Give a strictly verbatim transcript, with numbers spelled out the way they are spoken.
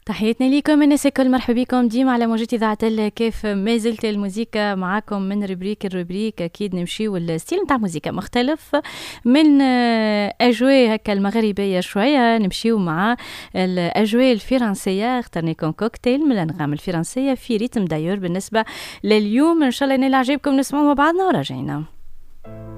تحياتنا ليكم الناس الكل، مرحبا بكم ديما على موجة إذاعة الكاف. ما زلت الموسيقى معاكم من ربريك الربريك. أكيد نمشيو الستيل نتاع موسيقى مختلف من أجواء هكا المغربية شوية، نمشيو مع الأجواء الفرنسية. اخترنا لكم كوكتيل من الأنغام الفرنسية في ريتم دايور بالنسبة لليوم. إن شاء الله ينال عجبكم، نسمعوا مع بعضنا وراجعين.